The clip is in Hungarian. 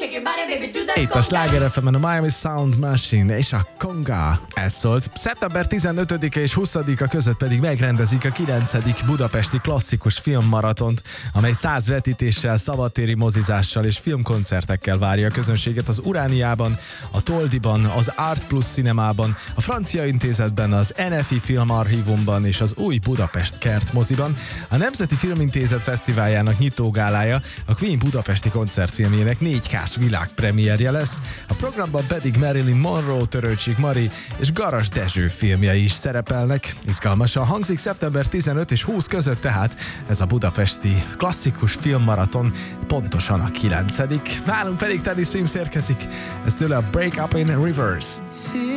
Itt a Sláger FM-en a Miami Sound Machine és a Konga. Ez szólt. Szeptember 15-e és 20-a között pedig megrendezik a 9. budapesti klasszikus filmmaratont, amely 100 vetítéssel, szabadtéri mozizással és filmkoncertekkel várja a közönséget az Urániában, a Toldiban, az Art Plus Cinemában, a Francia Intézetben, az NFI Filmarchívumban és az Új Budapest Kert moziban. A Nemzeti Filmintézet fesztiváljának nyitógálája a Queen budapesti koncertfilmjének 4K-s világpremierje lesz, a programban pedig Marilyn Monroe, Törőcsik Mari és Garas Dezső filmjei is szerepelnek. Izgalmasan hangzik szeptember 15 és 20 között tehát ez a budapesti klasszikus filmmaraton, pontosan a 9. Nálunk pedig Teddy Swims érkezik, ez tőle a Break Up in Reverse.